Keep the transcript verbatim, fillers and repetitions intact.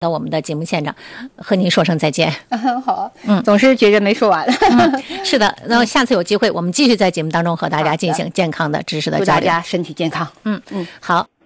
到我们的节目现场，和您说声再见。 好，嗯，总是觉着没说完。 嗯、是的，那下次有机会，我们继续在节目当中和大家进行健康的知识的交流。 祝大家身体健康。 嗯嗯，好。